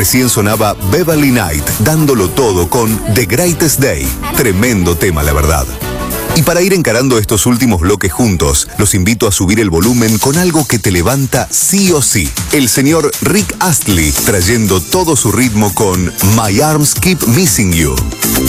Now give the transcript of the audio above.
Recién sonaba Beverly Knight, dándolo todo con The Greatest Day. Tremendo tema, la verdad. Y para ir encarando estos últimos bloques juntos, los invito a subir el volumen con algo que te levanta sí o sí. El señor Rick Astley, trayendo todo su ritmo con My Arms Keep Missing You.